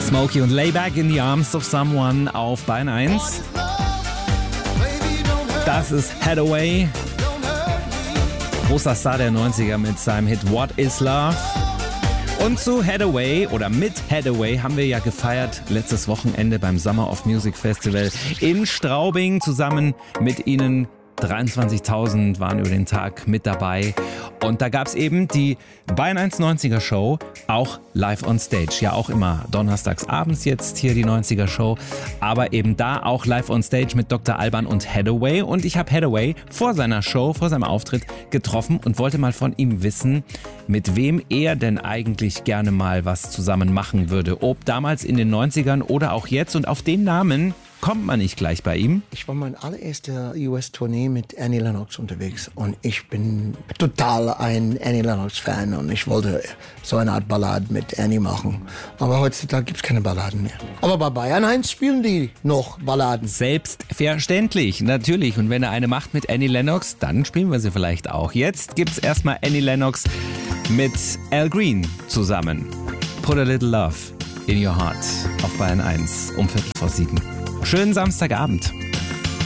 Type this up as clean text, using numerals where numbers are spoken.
Smokey und Layback in the Arms of Someone auf Bayern 1. Das ist Hathaway, großer Star der 90er mit seinem Hit What is Love. Und zu Hathaway oder mit Hathaway haben wir ja gefeiert letztes Wochenende beim Summer of Music Festival in Straubing zusammen mit Ihnen. 23.000 waren über den Tag mit dabei. Und da gab es eben die Bayern 1 90er Show, auch live on stage. Ja, auch immer donnerstags abends jetzt hier die 90er Show. Aber eben da auch live on stage mit Dr. Alban und Hathaway. Und ich habe Hathaway vor seiner Show, vor seinem Auftritt getroffen und wollte mal von ihm wissen, mit wem er denn eigentlich gerne mal was zusammen machen würde. Ob damals in den 90ern oder auch jetzt. Und auf den Namen kommt man nicht gleich bei ihm. Ich war mein allererster US-Tournee mit Annie Lennox unterwegs und ich bin total ein Annie Lennox-Fan und ich wollte so eine Art Ballade mit Annie machen. Aber heutzutage gibt es keine Balladen mehr. Aber bei Bayern 1 spielen die noch Balladen. Selbstverständlich, natürlich. Und wenn er eine macht mit Annie Lennox, dann spielen wir sie vielleicht auch. Jetzt gibt's erstmal Annie Lennox mit Al Green zusammen. Put a Little Love in Your Heart auf Bayern 1 um 7:15. Schönen Samstagabend.